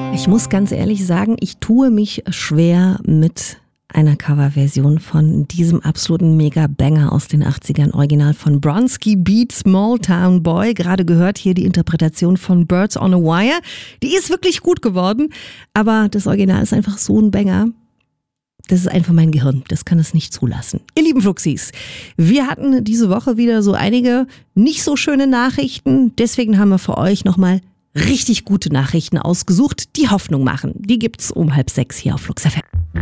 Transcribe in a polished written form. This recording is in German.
Ich muss ganz ehrlich sagen, ich tue mich schwer mit einer Coverversion von diesem absoluten Mega-Banger aus den 80ern, Original von Bronski Beat, Small Town Boy. Gerade gehört hier die Interpretation von Birds on a Wire. Die ist wirklich gut geworden, aber das Original ist einfach so ein Banger. Das ist einfach mein Gehirn, das kann es nicht zulassen. Ihr lieben Fluxis, wir hatten diese Woche wieder so einige nicht so schöne Nachrichten. Deswegen haben wir für euch nochmal richtig gute Nachrichten ausgesucht, die Hoffnung machen. Die gibt's um 5:30 hier auf Flux FM.